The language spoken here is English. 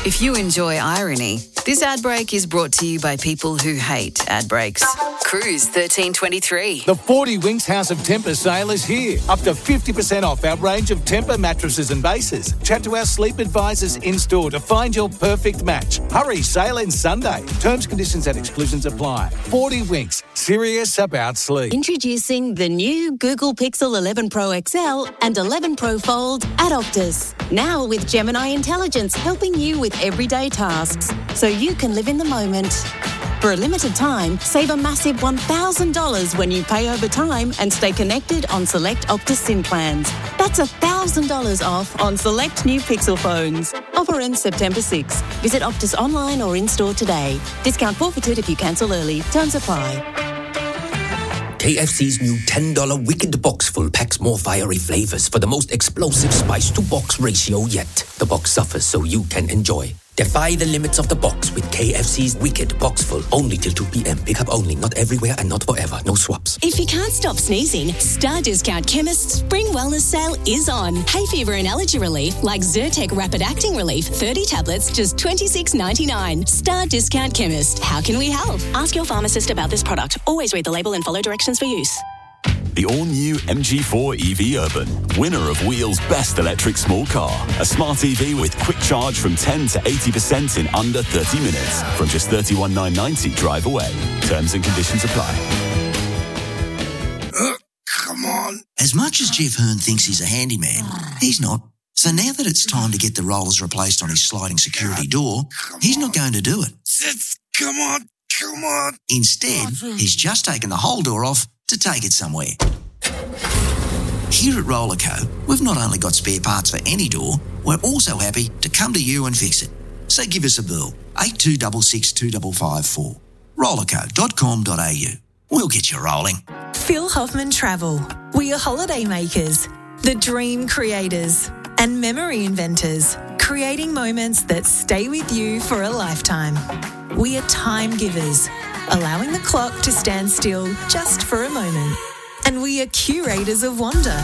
If you enjoy irony, this ad break is brought to you by people who hate ad breaks. Cruise 1323. The 40 Winks House of Temper sale is here. Up to 50% off our range of Temper mattresses and bases. Chat to our sleep advisors in-store to find your perfect match. Hurry, sale ends Sunday. Terms, conditions and exclusions apply. 40 Winks, serious about sleep. Introducing the new Google Pixel 11 Pro XL and 11 Pro Fold at Optus. Now with Gemini Intelligence helping you with everyday tasks so you can live in the moment. For a limited time, save a massive $1,000 when you pay over time and stay connected on select Optus SIM plans. That's $1,000 off on select new Pixel phones. Offer ends September 6. Visit Optus online or in-store today. Discount forfeited if you cancel early. Terms apply. KFC's new $10 Wicked Box full packs more fiery flavours for the most explosive spice-to-box ratio yet. The box suffers so you can enjoy. Defy the limits of the box with KFC's Wicked Box Full. Only till 2 p.m. Pick up only. Not everywhere and not forever. No swaps. If you can't stop sneezing, Star Discount Chemist's Spring Wellness Sale is on. Hay fever and allergy relief like Zyrtec Rapid Acting Relief, 30 tablets, just $26.99. Star Discount Chemist. How can we help? Ask your pharmacist about this product. Always read the label and follow directions for use. The all-new MG4 EV Urban, winner of Wheel's Best Electric Small Car. A smart EV with quick charge from 10 to 80% in under 30 minutes. From just $31,990 drive away. Terms and conditions apply. Come on. As much as Jeff Hearn thinks he's a handyman, he's not. So now that it's time to get the rollers replaced on his sliding security door, he's not going to do it. Come on. Instead, he's just taken the whole door off to take it somewhere. Here at Rollerco, we've not only got spare parts for any door, we're also happy to come to you and fix it. So give us a bill, 8266 2554. Rollerco.com.au. We'll get you rolling. Phil Hoffman Travel. We are holiday makers, the dream creators, and memory inventors, creating moments that stay with you for a lifetime. We are time givers, allowing the clock to stand still just for a moment. And we are curators of wonder,